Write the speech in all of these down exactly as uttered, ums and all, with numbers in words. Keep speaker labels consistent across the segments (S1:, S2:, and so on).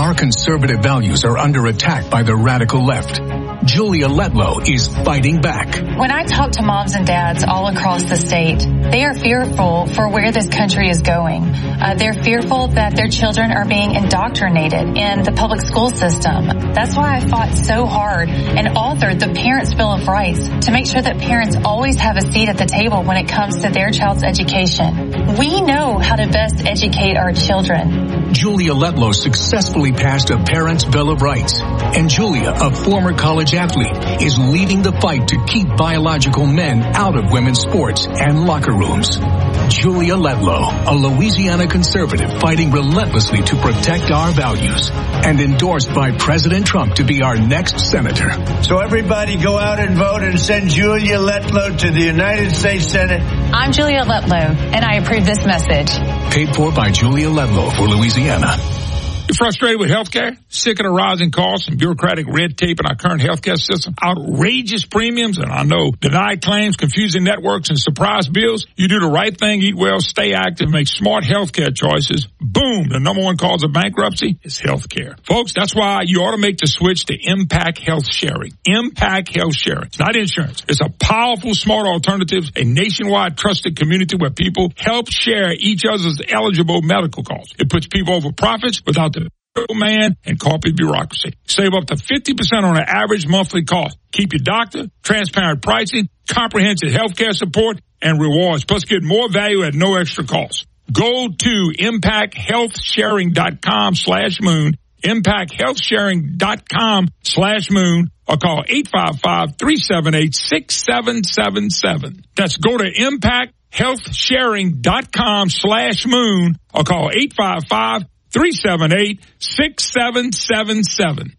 S1: our conservative values are under attack by the radical left, Julia Letlow is fighting back.
S2: When I talk to moms and dads all across the state, they are fearful for where this country is going. Uh, they're fearful that their children are being indoctrinated in the public school system. That's why I fought so hard and authored the Parents' Bill of Rights to make sure that parents always have a seat at the table when it comes to their child's education. We know how to best educate our children.
S1: Julia Letlow successfully passed a Parents' Bill of Rights, and Julia, a former college athlete, is leading the fight to keep biological men out of women's sports and locker rooms. Julia Letlow, a Louisiana conservative fighting relentlessly to protect our values, and endorsed by President Trump to be our next senator.
S3: So everybody go out and vote and send Julia Letlow to the United States Senate.
S2: I'm Julia Letlow, and I approve this message.
S1: Paid for by Julia Letlow for Louisiana.
S4: You're frustrated with healthcare? Sick of the rising costs and bureaucratic red tape in our current healthcare system? Outrageous premiums, and I know denied claims, confusing networks, and surprise bills? You do the right thing, eat well, stay active, make smart healthcare choices. Boom! The number one cause of bankruptcy is healthcare. Folks, that's why you ought to make the switch to Impact Health Sharing. Impact Health Sharing. It's not insurance. It's a powerful, smart alternative, a nationwide trusted community where people help share each other's eligible medical costs. It puts people over profits without the man and corporate bureaucracy. Save up to fifty percent on an average monthly cost. Keep your doctor, transparent pricing, comprehensive healthcare support, and rewards. Plus get more value at no extra cost. Go to impact health sharing dot com slash moon, impact health sharing dot com slash moon, or call eight five five, three seven eight, six seven seven seven. That's go to impact health sharing dot com slash moon, or call eight five five, three seven eight, six seven seven seven.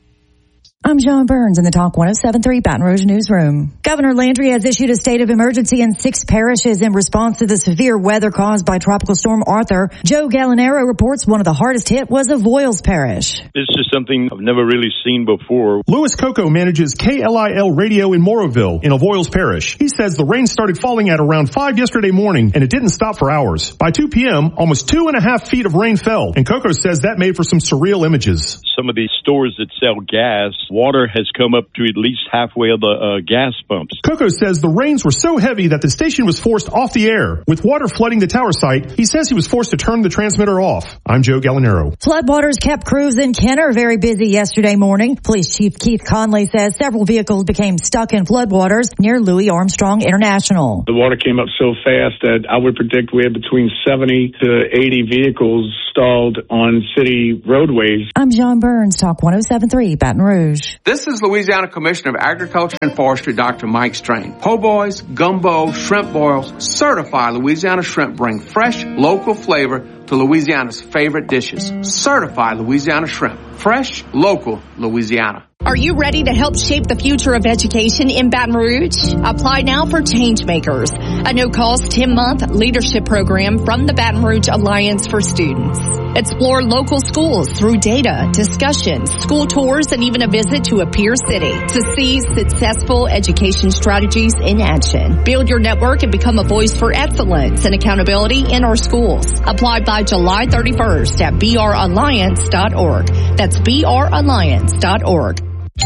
S5: I'm John Burns in the Talk one oh seven point three Baton Rouge Newsroom. Governor Landry has issued a state of emergency in six parishes in response to the severe weather caused by Tropical Storm Arthur. Joe Gallinaro reports one of the hardest hit was Avoyles Parish.
S6: This is something I've never really seen before.
S7: Louis Coco manages K L I L Radio in Moroville in Avoyles Parish. He says the rain started falling at around five yesterday morning and it didn't stop for hours. By two p.m., almost two and a half feet of rain fell, and Coco says that made for some surreal images.
S6: Some of these stores that sell gas, water has come up to at least halfway of the uh, gas pumps.
S7: Coco says the rains were so heavy that the station was forced off the air. With water flooding the tower site, he says he was forced to turn the transmitter off. I'm Joe Gallinaro.
S5: Floodwaters kept crews in Kenner very busy yesterday morning. Police Chief Keith Conley says several vehicles became stuck in floodwaters near Louis Armstrong International.
S8: The water came up so fast that I would predict we had between seventy to eighty vehicles stalled on city roadways.
S5: I'm John Burns, Talk one oh seven point three Baton Rouge.
S9: This is Louisiana Commissioner of Agriculture and Forestry, Doctor Mike Strain. Po' boys, gumbo, shrimp boils, certified Louisiana shrimp bring fresh, local flavor to Louisiana's favorite dishes. Certified Louisiana shrimp. Fresh, local, Louisiana.
S10: Are you ready to help shape the future of education in Baton Rouge? Apply now for Changemakers, a no-cost ten-month leadership program from the Baton Rouge Alliance for Students. Explore local schools through data, discussions, school tours, and even a visit to a peer city to see successful education strategies in action. Build your network and become a voice for excellence and accountability in our schools. Apply by July thirty-first at b r alliance dot org. That's b r alliance dot org.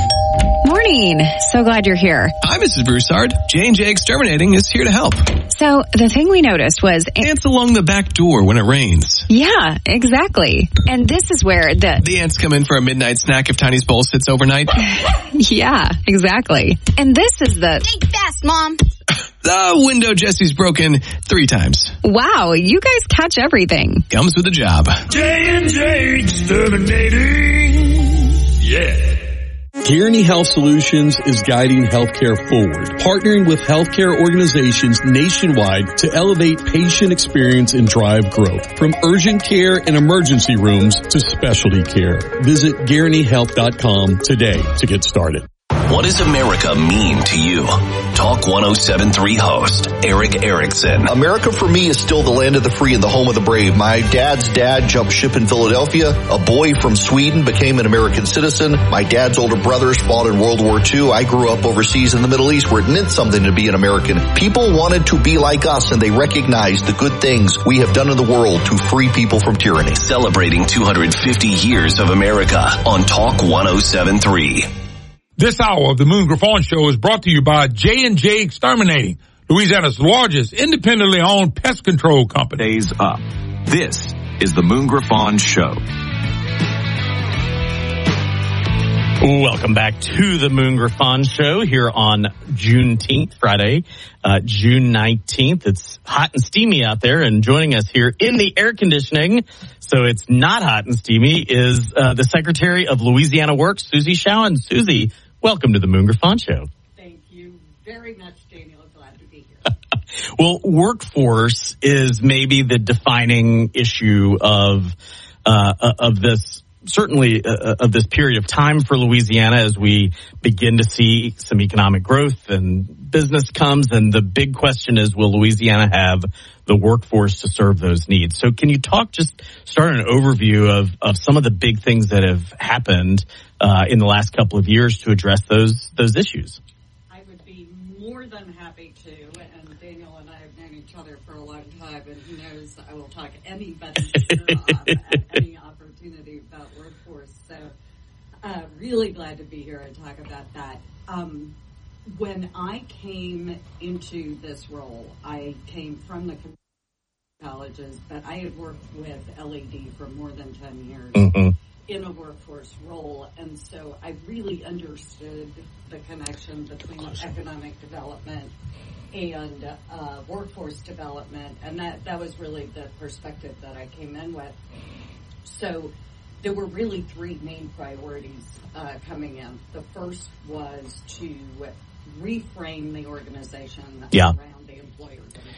S11: Morning. So glad you're here.
S12: Hi, Missus Broussard. J and J Exterminating is here to help.
S11: So the thing we noticed was
S12: ants along the back door when it rains.
S11: Yeah, exactly. And this is where the...
S12: The ants come in for a midnight snack if Tiny's bowl sits overnight.
S11: Yeah, exactly. And this is the...
S13: Think fast, Mom.
S12: The window Jesse's broken three times.
S11: Wow, you guys catch everything.
S12: Comes with the job.
S4: J and J Exterminating. Yeah.
S14: Guaranty Health Solutions is guiding healthcare forward, partnering with healthcare organizations nationwide to elevate patient experience and drive growth. From urgent care and emergency rooms to specialty care. Visit guaranty health dot com today to get started.
S15: one
S13: What does America mean to you? Talk one oh seven point three host Eric Erickson.
S15: America for me is still the land of the free and the home of the brave. My dad's dad jumped ship in Philadelphia. A boy from Sweden became an American citizen. My dad's older brothers fought in World War Two. I grew up overseas in the Middle East where it meant something to be an American. People wanted to be like us, and they recognized the good things we have done in the world to free people from tyranny.
S13: Celebrating two hundred fifty years of America on Talk one oh seven point three.
S4: This hour of the Moon Griffon Show is brought to you by J and J Exterminating, Louisiana's largest independently owned pest control company.
S16: Days up. This is the Moon Griffon Show.
S17: Welcome back to the Moon Griffon Show here on Juneteenth, Friday, uh, June nineteenth. It's hot and steamy out there, and joining us here in the air conditioning, so it's not hot and steamy, is uh, the Secretary of Louisiana Works, Susie Showen. Susie, welcome to the Moon Griffon Show.
S18: Thank you very much, Daniel. Glad to be here.
S17: Well, workforce is maybe the defining issue of uh, of this. Certainly uh, of this period of time for Louisiana as we begin to see some economic growth and business comes. And the big question is, will Louisiana have the workforce to serve those needs? So can you talk, just start an overview of, of some of the big things that have happened uh, in the last couple of years to address those those issues?
S18: I would be more than happy to. And Daniel and I have known each other for a long time, and he knows I will talk anybody here on at any opportunity about workforce. So uh, really glad to be here and talk about that. Um, when I came into this role, I came from the colleges, but I had worked with L A D for more than ten years mm-hmm. in a workforce role. And so I really understood the connection between economic development and uh, workforce development. And that, that was really the perspective that I came in with. So there were really three main priorities uh, coming in. The first was to reframe the organization
S17: yeah.
S18: around the employer.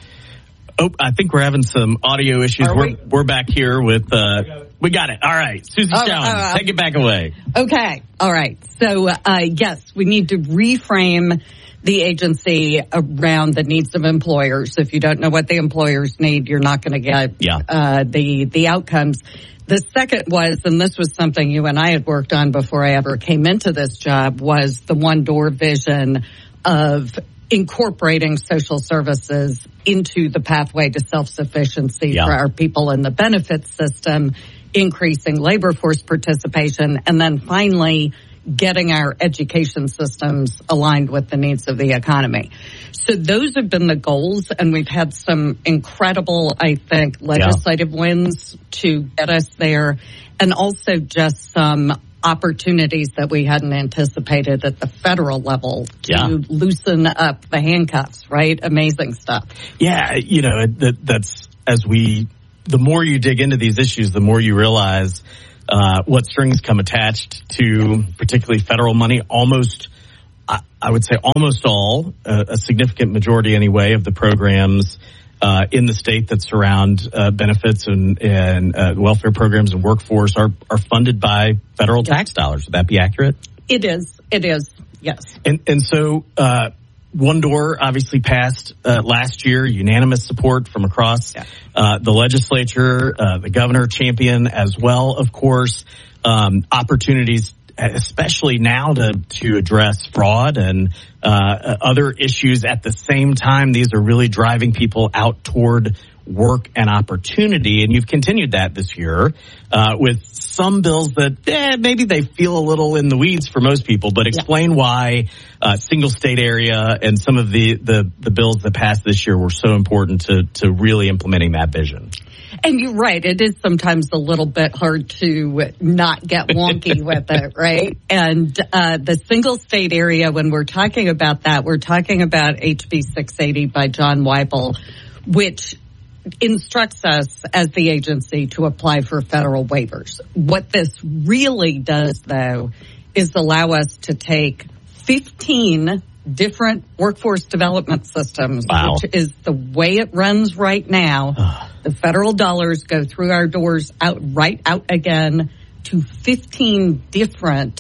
S17: Oh, I think we're having some audio issues.
S18: Are
S17: we're
S18: we?
S17: we're back here with, uh, we got it. All right. Susie
S18: Oh,
S17: Showen,
S18: uh,
S17: take it back away.
S18: Okay.
S19: All right. So, uh, yes, we need to reframe the agency around the needs of employers. If you don't know what the employers need, you're not going to get
S17: yeah.
S19: uh, the the outcomes. The second was, and this was something you and I had worked on before I ever came into this job, was the one-door vision of incorporating social services into the pathway to self-sufficiency
S17: yeah.
S19: for our people in the benefits system, increasing labor force participation, and then finally getting our education systems aligned with the needs of the economy. So those have been the goals, and we've had some incredible, I think, legislative yeah. wins to get us there, and also just some opportunities that we hadn't anticipated at the federal level to
S17: yeah.
S19: loosen up the handcuffs, right? Amazing stuff.
S17: Yeah, you know, that, that's as we, the more you dig into these issues, the more you realize uh, what strings come attached to particularly federal money. Almost, I, I would say almost all, uh, a significant majority anyway, of the programs Uh, in the state that surround uh, benefits and, and uh, welfare programs and workforce are, are funded by federal tax dollars. Would that be accurate?
S19: It is. It is. Yes.
S17: And and so uh, One Door obviously passed uh, last year, unanimous support from across yeah. uh, the legislature, uh, the governor champion as well, of course. Um, opportunities, especially now to, to address fraud and uh, other issues at the same time. These are really driving people out toward work and opportunity. And you've continued that this year uh, with some bills that eh, maybe they feel a little in the weeds for most people. But explain yeah. why uh, single state area and some of the, the, the bills that passed this year were so important to, to really implementing that vision.
S19: And you're right. It is sometimes a little bit hard to not get wonky with it, right? And uh, the single state area, when we're talking about that, we're talking about H B six eighty by John Weibel, which instructs us as the agency to apply for federal waivers. What this really does, though, is allow us to take fifteen different workforce development systems,
S17: wow.
S19: which is the way it runs right now. The federal dollars go through our doors, out right out again to fifteen different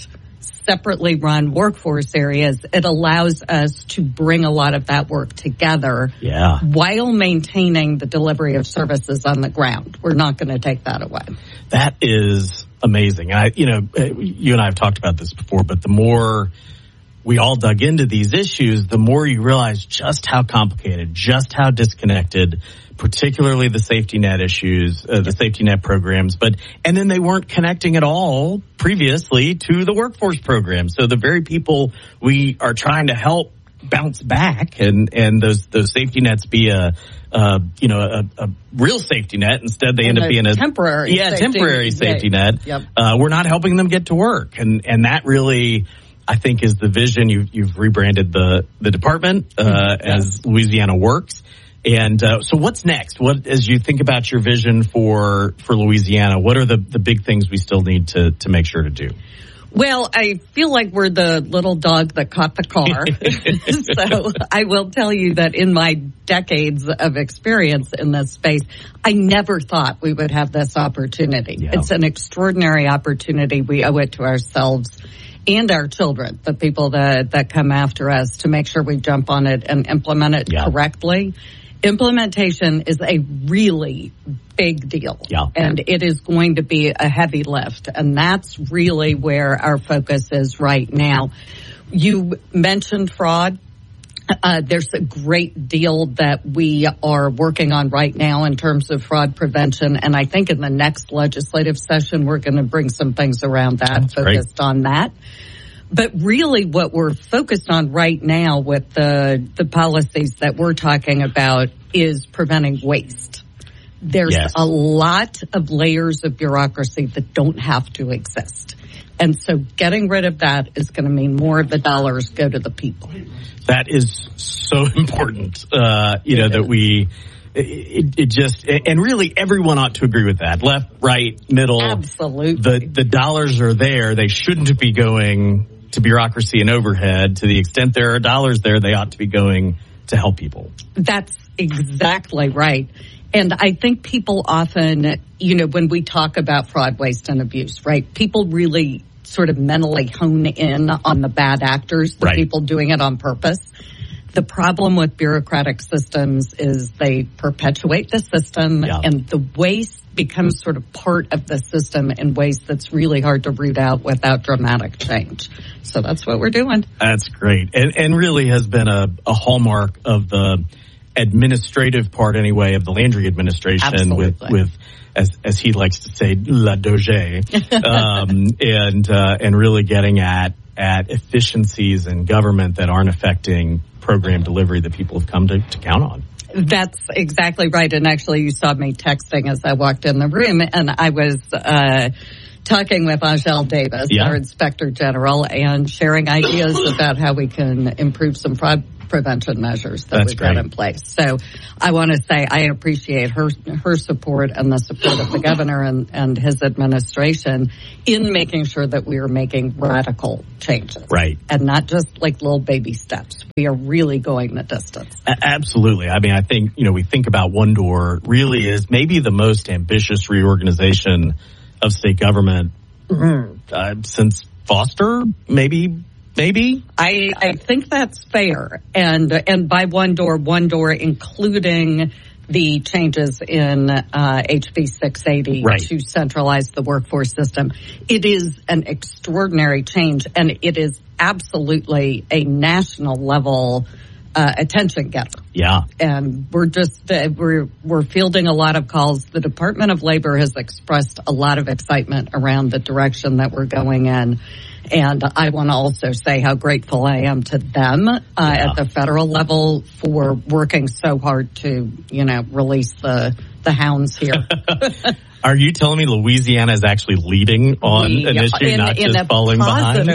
S19: separately run workforce areas, it allows us to bring a lot of that work together
S17: yeah.
S19: while maintaining the delivery of services on the ground. We're not going to take that away.
S17: That is amazing. I, you know, you and I have talked about this before, but the more we all dug into these issues, the more you realize just how complicated, just how disconnected, particularly the safety net issues, uh, the safety net programs, but, and then they weren't connecting at all previously to the workforce program. So the very people we are trying to help bounce back and, and those, those safety nets be a, uh, you know, a, a real safety net. Instead, they
S19: and
S17: end up being a
S19: temporary,
S17: yeah,
S19: safety,
S17: temporary safety
S19: yeah.
S17: net.
S19: Yep.
S17: Uh, we're not helping them get to work. And, and that really, I think, is the vision. You've, you've rebranded the, the department, uh, mm-hmm. as Louisiana Works. And uh, so what's next? What, as you think about your vision for, for Louisiana, what are the, the big things we still need to, to make sure to do?
S19: Well, I feel like we're the little dog that caught the car. So I will tell you that in my decades of experience in this space, I never thought we would have this opportunity. Yeah. It's an extraordinary opportunity. We owe it to ourselves and our children, the people that, that come after us, to make sure we jump on it and implement it yeah. correctly. Implementation is a really big deal,
S17: yeah.
S19: and it is going to be a heavy lift, and that's really where our focus is right now. You mentioned fraud. Uh, there's a great deal that we are working on right now in terms of fraud prevention, and I think in the next legislative session we're going to bring some things around that,
S17: that's
S19: focused
S17: great.
S19: on that. But really what we're focused on right now with the the policies that we're talking about is preventing waste. There's
S17: yes.
S19: a lot of layers of bureaucracy that don't have to exist. And so getting rid of that is going to mean more of the dollars go to the people.
S17: That is so important, uh, you know, that we... It, it just, and really everyone ought to agree with that. Left, right, middle.
S19: Absolutely.
S17: The, the dollars are there. They shouldn't be going to bureaucracy and overhead. To the extent there are dollars there, they ought to be going to help people.
S19: That's exactly right. And I think people often, you know, when we talk about fraud, waste, and abuse, right, people really sort of mentally hone in on the bad actors, the
S17: right.
S19: people doing it on purpose. The problem with bureaucratic systems is they perpetuate the system, yeah. and the waste becomes sort of part of the system in ways that's really hard to root out without dramatic change. So that's what we're doing.
S17: That's great. And, and really has been a, a hallmark of the administrative part, anyway, of the Landry administration.
S19: Absolutely.
S17: with, with as, as he likes to say, la doge, um, and, uh, and really getting at, at efficiencies in government that aren't affecting program delivery that people have come to, to count on.
S19: That's exactly right. And actually, you saw me texting as I walked in the room, and I was uh, talking with Angel Davis,
S17: yeah.
S19: our Inspector General, and sharing ideas about how we can improve some fraud prevention measures that
S17: That's
S19: we've
S17: great.
S19: got in place. So I want to say I appreciate her her support and the support of the governor and, and his administration in making sure that we are making radical changes.
S17: Right.
S19: And not just like little baby steps. We are really going the distance.
S17: A- absolutely. I mean, I think, you know, we think about One Door really is maybe the most ambitious reorganization of state government mm-hmm. uh, since Foster, maybe Maybe
S19: I, I think that's fair, and and by one door, one door, including the changes in uh, H B six eighty
S17: right.
S19: to centralize the workforce system. It is an extraordinary change, and it is absolutely a national level uh, attention getter.
S17: Yeah,
S19: and we're just uh, we're we're fielding a lot of calls. The Department of Labor has expressed a lot of excitement around the direction that we're going in. And I want to also say how grateful I am to them uh, yeah. at the federal level for working so hard to, you know, release the the hounds here.
S17: Are you telling me Louisiana is actually leading on
S19: we,
S17: an issue,
S19: in,
S17: not
S19: in
S17: just falling behind?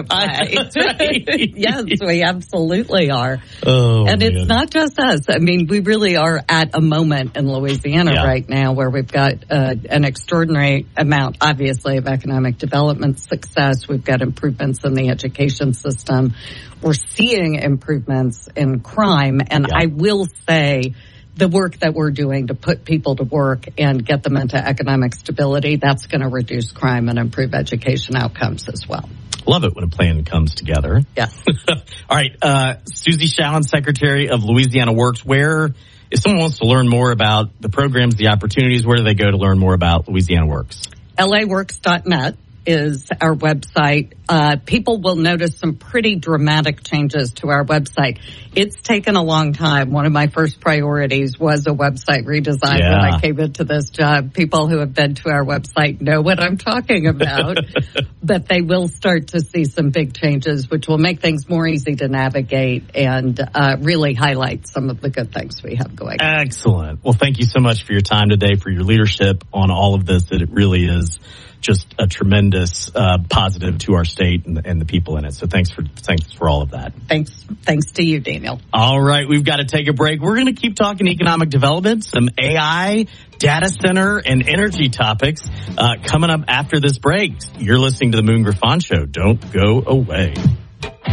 S19: Right. Yes, we absolutely are.
S17: Oh,
S19: and
S17: man.
S19: It's not just us. I mean, we really are at a moment in Louisiana
S17: yeah.
S19: right now where we've got uh, an extraordinary amount, obviously, of economic development success. We've got improvements in the education system. We're seeing improvements in crime. And yeah. I will say, the work that we're doing to put people to work and get them into economic stability, that's going to reduce crime and improve education outcomes as well.
S17: Love it when a plan comes together.
S19: Yeah.
S17: All right. Uh, Susie Shallon, Secretary of Louisiana Works. Where, if someone wants to learn more about the programs, the opportunities, where do they go to learn more about Louisiana Works?
S19: L A works dot net is our website. Uh, people will notice some pretty dramatic changes to our website. It's taken a long time. One of my first priorities was a website redesign
S17: Yeah.
S19: when I came into this job. People who have been to our website know what I'm talking about, but they will start to see some big changes, which will make things more easy to navigate and uh, really highlight some of the good things we have going on.
S17: Excellent. Well, thank you so much for your time today, for your leadership on all of this. That it really is just a tremendous uh, positive to our state and, and the people in it. So thanks for thanks for all of that.
S19: Thanks, thanks to you, Daniel.
S17: All right, we've got to take a break. We're going to keep talking economic development, some A I, data center, and energy topics uh, coming up after this break. You're listening to the Moon Griffon Show. Don't go away.